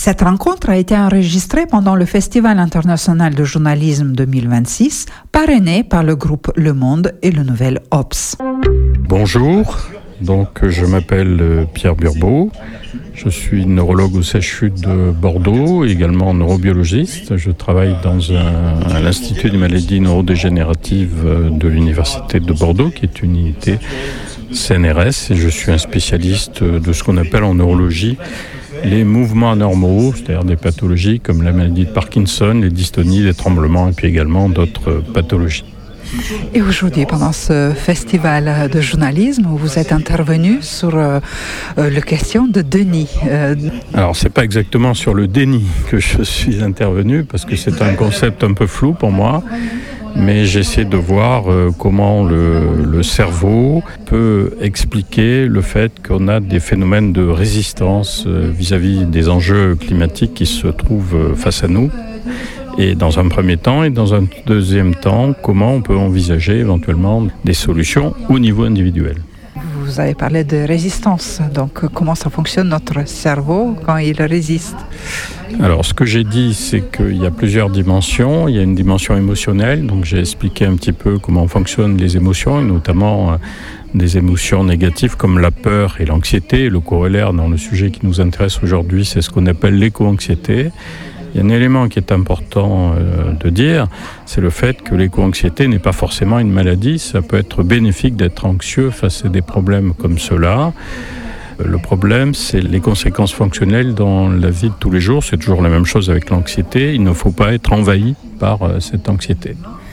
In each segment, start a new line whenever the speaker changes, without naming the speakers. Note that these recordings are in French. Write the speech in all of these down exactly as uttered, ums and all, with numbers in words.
Cette rencontre a été enregistrée pendant le Festival international de journalisme deux mille vingt-six, parrainé par le groupe Le Monde et le Nouvel Obs.
Bonjour, donc je m'appelle Pierre Burbeau, je suis neurologue au C H U de Bordeaux, également neurobiologiste. Je travaille dans un, à l'Institut des maladies neurodégénératives de l'Université de Bordeaux, qui est une unité C N R S, et je suis un spécialiste de ce qu'on appelle en neurologie les mouvements anormaux, c'est-à-dire des pathologies comme la maladie de Parkinson, les dystonies, les tremblements et puis également d'autres pathologies.
Et aujourd'hui, pendant ce festival de journalisme, vous êtes intervenu sur euh, la question de déni. Euh...
Alors, c'est pas exactement sur le déni que je suis intervenu, parce que c'est un concept un peu flou pour moi. Mais j'essaie de voir euh, comment le, le cerveau peut expliquer le fait qu'on a des phénomènes de résistance euh, vis-à-vis des enjeux climatiques qui se trouvent euh, face à nous. Et dans un premier temps, et dans un deuxième temps, comment on peut envisager éventuellement des solutions au niveau individuel.
Vous avez parlé de résistance, donc comment ça fonctionne notre cerveau quand il résiste ?
Alors, ce que j'ai dit, c'est qu'il y a plusieurs dimensions. Il y a une dimension émotionnelle, donc j'ai expliqué un petit peu comment fonctionnent les émotions, et notamment euh, des émotions négatives comme la peur et l'anxiété. Le corollaire dans le sujet qui nous intéresse aujourd'hui, c'est ce qu'on appelle l'éco-anxiété. Il y a un élément qui est important euh, de dire, c'est le fait que l'éco-anxiété n'est pas forcément une maladie. Ça peut être bénéfique d'être anxieux face à des problèmes comme ceux-là. Le problème, c'est les conséquences fonctionnelles dans la vie de tous les jours. C'est toujours la même chose avec l'anxiété. Il ne faut pas être envahi par euh, cette anxiété.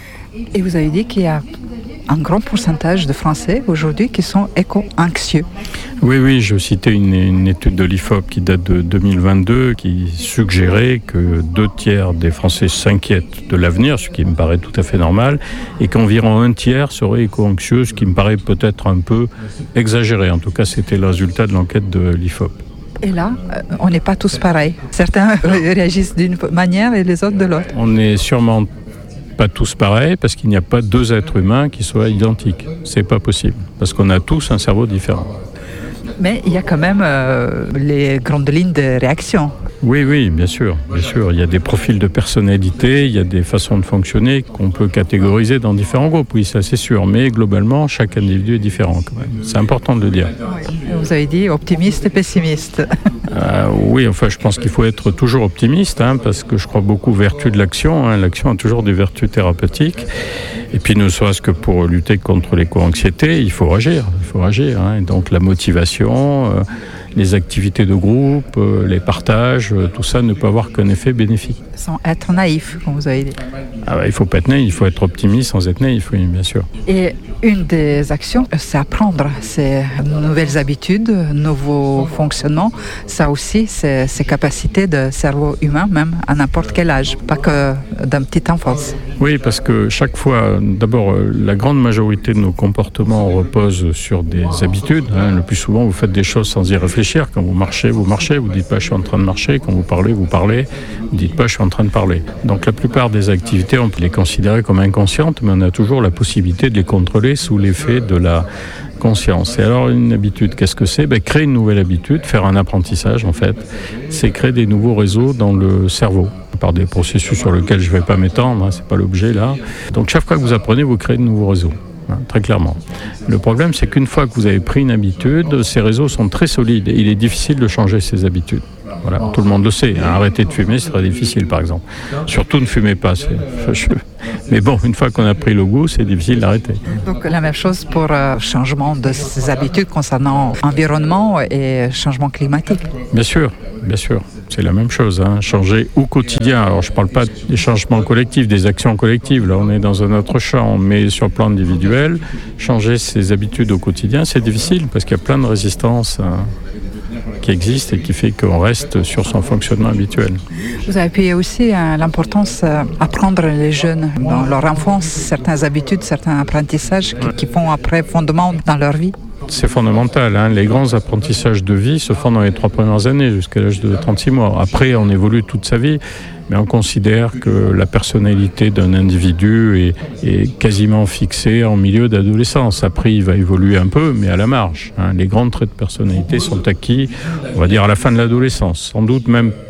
Et vous avez dit qu'il y a un grand pourcentage de Français aujourd'hui qui sont éco-anxieux.
Oui, oui, je citais une, une étude de l'I F O P qui date de deux mille vingt-deux qui suggérait que deux tiers des Français s'inquiètent de l'avenir, ce qui me paraît tout à fait normal, et qu'environ un tiers seraient éco-anxieux, ce qui me paraît peut-être un peu exagéré. En tout cas, c'était le résultat de l'enquête de l'I F O P.
Et là, on n'est pas tous pareils. Certains réagissent d'une manière et les autres de l'autre.
On n'est sûrement pas tous pareils, parce qu'il n'y a pas deux êtres humains qui soient identiques. C'est pas possible, parce qu'on a tous un cerveau différent.
Mais il y a quand même euh, les grandes lignes de réaction.
Oui, oui, bien sûr, bien sûr. Il y a des profils de personnalité, il y a des façons de fonctionner qu'on peut catégoriser dans différents groupes. Oui, ça c'est sûr. Mais globalement, chaque individu est différent quand même. C'est important de le dire.
Vous avez dit optimiste et pessimiste.
Euh, oui, enfin, je pense qu'il faut être toujours optimiste, hein, parce que je crois beaucoup aux vertus de l'action. Hein. L'action a toujours des vertus thérapeutiques. Et puis, ne serait-ce que pour lutter contre l'éco-anxiété, il faut agir. Il faut agir. Hein. Et donc, la motivation, euh, les activités de groupe, euh, les partages, euh, tout ça ne peut avoir qu'un effet bénéfique.
Sans être naïf, comme vous avez dit.
Ah bah, il ne faut pas être naïf, il faut être optimiste sans être naïf, oui, bien sûr.
Et une des actions, c'est apprendre ces nouvelles habitudes, nouveaux fonctionnements. Ça aussi, c'est ces capacités de cerveau humain, même à n'importe quel âge, pas que d'un petite enfance.
Oui, parce que chaque fois, d'abord, la grande majorité de nos comportements reposent sur des habitudes. Hein. Le plus souvent, vous faites des choses sans y réfléchir. Quand vous marchez, vous marchez, vous ne dites pas « je suis en train de marcher ». Quand vous parlez, vous parlez, vous ne dites pas « je suis en train de parler ». Donc la plupart des activités, on peut les considérer comme inconscientes, mais on a toujours la possibilité de les contrôler sous l'effet de la conscience. Et alors, une habitude, qu'est-ce que c'est ? Ben, créer une nouvelle habitude, faire un apprentissage, en fait, c'est créer des nouveaux réseaux dans le cerveau, par des processus sur lesquels je ne vais pas m'étendre, hein, c'est pas l'objet là. Donc, chaque fois que vous apprenez, vous créez de nouveaux réseaux. Hein, très clairement. Le problème, c'est qu'une fois que vous avez pris une habitude, ces réseaux sont très solides et il est difficile de changer ces habitudes. Voilà, tout le monde le sait. Hein. Arrêter de fumer, c'est très difficile, par exemple. Surtout, ne fumez pas. C'est fâcheux. Mais bon, une fois qu'on a pris le goût, c'est difficile d'arrêter.
Donc, la même chose pour le changement de ces habitudes concernant l'environnement et changement climatique.
Bien sûr, bien sûr. C'est la même chose, hein. Changer au quotidien. Alors, je ne parle pas des changements collectifs, des actions collectives. Là, on est dans un autre champ. Mais sur le plan individuel, changer ses habitudes au quotidien, c'est difficile parce qu'il y a plein de résistances hein, qui existent et qui fait qu'on reste sur son fonctionnement habituel.
Vous avez appuyé aussi à l'importance d'apprendre les jeunes dans leur enfance, certaines habitudes, certains apprentissages qui, qui font après fondement dans leur vie.
C'est fondamental. Hein. Les grands apprentissages de vie se font dans les trois premières années, jusqu'à l'âge de trente-six mois. Après, on évolue toute sa vie, mais on considère que la personnalité d'un individu est, est quasiment fixée en milieu d'adolescence. Après, il va évoluer un peu, mais à la marge. Hein. Les grands traits de personnalité sont acquis, on va dire, à la fin de l'adolescence. Sans doute même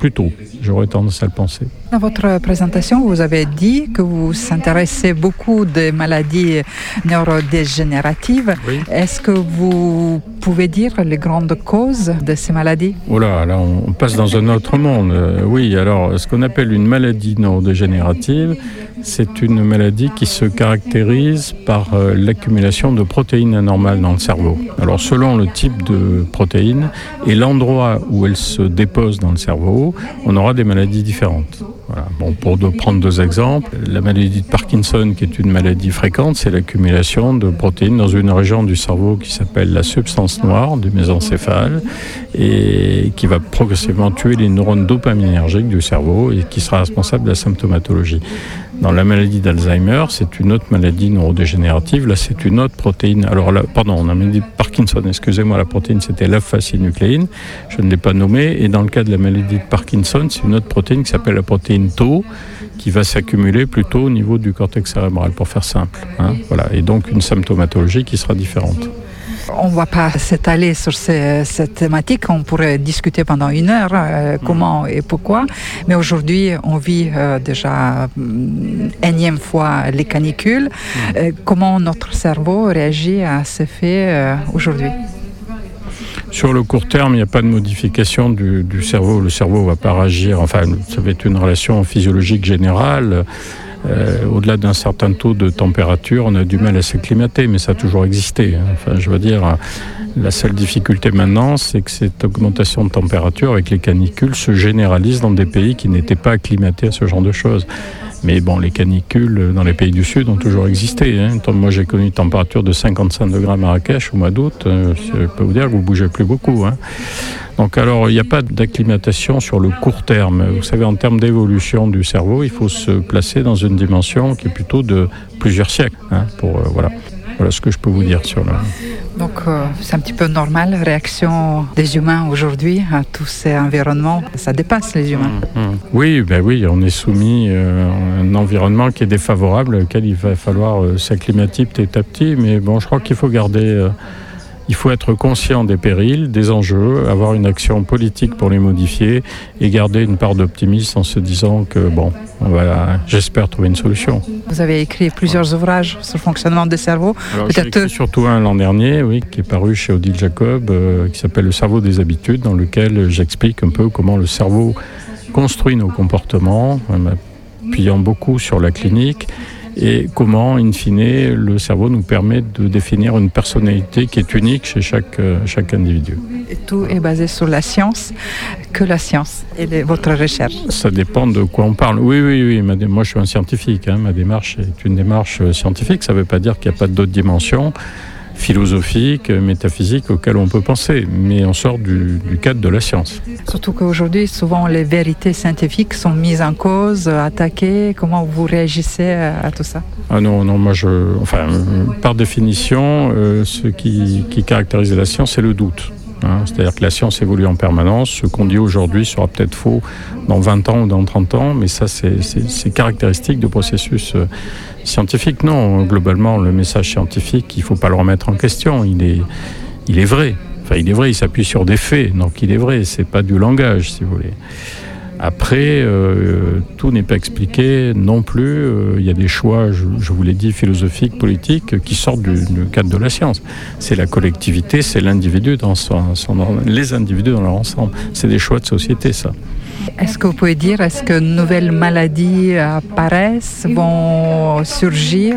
plus tôt, j'aurais tendance à le penser.
Dans votre présentation, vous avez dit que vous vous intéressez beaucoup des maladies neurodégénératives.
Oui.
Est-ce que vous pouvez dire les grandes causes de ces maladies?
Oh là, là, on passe dans un autre monde. Euh, oui, alors, ce qu'on appelle une maladie neurodégénérative, c'est une maladie qui se caractérise par euh, l'accumulation de protéines anormales dans le cerveau. Alors, selon le type de protéines et l'endroit où elles se déposent dans le cerveau, on aura des maladies différentes. Voilà. Bon, pour de, prendre deux exemples, la maladie de Parkinson, qui est une maladie fréquente, c'est l'accumulation de protéines dans une région du cerveau qui s'appelle la substance noire du mésencéphale et qui va progressivement tuer les neurones dopaminergiques du cerveau et qui sera responsable de la symptomatologie. Dans la maladie d'Alzheimer, c'est une autre maladie neurodégénérative. Là, c'est une autre protéine. Alors là, pardon, on a maladie de Parkinson, excusez-moi, la protéine, c'était l'alpha-synucléine. Je ne l'ai pas nommée. Et dans le cas de la maladie de Parkinson, c'est une autre protéine qui s'appelle la protéine Tau, qui va s'accumuler plutôt au niveau du cortex cérébral, pour faire simple. Hein, voilà. Et donc, une symptomatologie qui sera différente.
On ne va pas s'étaler sur ces, cette thématique, on pourrait discuter pendant une heure euh, comment et pourquoi, mais aujourd'hui on vit euh, déjà euh, énième fois les canicules. Euh, comment notre cerveau réagit à ces faits euh, aujourd'hui?
Sur le court terme, il n'y a pas de modification du, du cerveau. Le cerveau ne va pas réagir, enfin ça va être une relation physiologique générale. Euh, au-delà d'un certain taux de température, on a du mal à s'acclimater, mais ça a toujours existé. Hein. Enfin, je veux dire, la seule difficulté maintenant, c'est que cette augmentation de température avec les canicules se généralise dans des pays qui n'étaient pas acclimatés à ce genre de choses. Mais bon, les canicules dans les pays du Sud ont toujours existé. Hein. Moi, j'ai connu une température de cinquante-cinq degrés à Marrakech au mois d'août. Euh, je peux vous dire que vous ne bougez plus beaucoup. Hein. Donc alors, il n'y a pas d'acclimatation sur le court terme. Vous savez, en termes d'évolution du cerveau, il faut se placer dans une dimension qui est plutôt de plusieurs siècles. Hein, pour, euh, voilà. Voilà ce que je peux vous dire sur le...
Donc euh, c'est un petit peu normal, la réaction des humains aujourd'hui à tous ces environnements, ça dépasse les humains.
Mmh, mmh. Oui, ben oui, on est soumis euh, à un environnement qui est défavorable, auquel il va falloir euh, s'acclimater petit à petit, mais bon, je crois qu'il faut garder... Euh, Il faut être conscient des périls, des enjeux, avoir une action politique pour les modifier et garder une part d'optimisme en se disant que, bon, on va, j'espère trouver une solution.
Vous avez écrit plusieurs ouvrages sur le fonctionnement des cerveaux.
Alors, j'ai écrit surtout un l'an dernier, oui, qui est paru chez Odile Jacob, euh, qui s'appelle « Le cerveau des habitudes », dans lequel j'explique un peu comment le cerveau construit nos comportements, en appuyant beaucoup sur la clinique, et comment, in fine, le cerveau nous permet de définir une personnalité qui est unique chez chaque, chaque individu.
Et tout est basé sur la science, que la science et les, votre recherche.
Ça dépend de quoi on parle. Oui, oui, oui. Ma, moi, je suis un scientifique. Hein, ma démarche est une démarche scientifique. Ça ne veut pas dire qu'il n'y a pas d'autres dimensions philosophiques, métaphysiques auxquelles on peut penser, mais on sort du, du cadre de la science.
Surtout qu'aujourd'hui, souvent, les vérités scientifiques sont mises en cause, attaquées. Comment vous réagissez à tout ça?
Ah non, non, moi, je, enfin, par définition, euh, ce qui, qui caractérise la science, c'est le doute. Hein, c'est-à-dire que la science évolue en permanence. Ce qu'on dit aujourd'hui sera peut-être faux dans vingt ans ou dans trente ans, mais ça, c'est, c'est, c'est caractéristique de processus euh, scientifiques. Non, globalement, le message scientifique, il ne faut pas le remettre en question. Il est, il est vrai. Enfin, il est vrai, il s'appuie sur des faits, donc il est vrai. Ce n'est pas du langage, si vous voulez. Après, euh, tout n'est pas expliqué non plus. Euh, il y a des choix, je, je vous l'ai dit, philosophiques, politiques, qui sortent du, du cadre de la science. C'est la collectivité, c'est l'individu dans son, son, les individus dans leur ensemble. C'est des choix de société, ça.
Est-ce que vous pouvez dire, est-ce que de nouvelles maladies apparaissent, vont surgir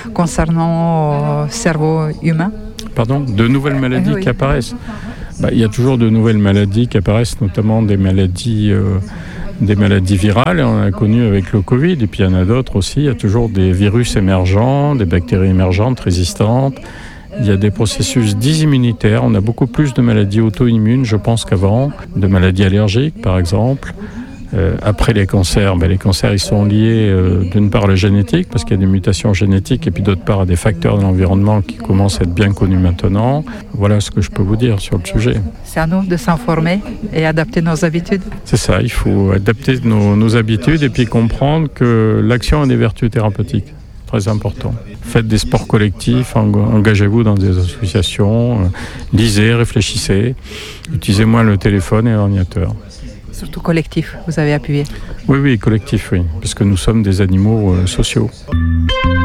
concernant le cerveau humain? Pardon?
De nouvelles maladies
oui.
qui apparaissent? Bah, il y a toujours de nouvelles maladies qui apparaissent, notamment des maladies, euh, des maladies virales. On a connu avec le Covid, et puis il y en a d'autres aussi. Il y a toujours des virus émergents, des bactéries émergentes, résistantes. Il y a des processus dysimmunitaires. On a beaucoup plus de maladies auto-immunes, je pense, qu'avant. De maladies allergiques, par exemple. Euh, après les cancers, ben, les cancers ils sont liés euh, d'une part à la génétique, parce qu'il y a des mutations génétiques, et puis d'autre part à des facteurs de l'environnement qui commencent à être bien connus maintenant. Voilà ce que je peux vous dire sur le sujet.
C'est à nous de s'informer et adapter nos habitudes.
C'est ça, il faut adapter nos, nos habitudes et puis comprendre que l'action a des vertus thérapeutiques. Très important. Faites des sports collectifs, engagez-vous dans des associations, lisez, réfléchissez, utilisez moins le téléphone et l'ordinateur.
Surtout collectif, vous avez appuyé.
Oui, oui, collectif, oui, parce que nous sommes des animaux euh, sociaux.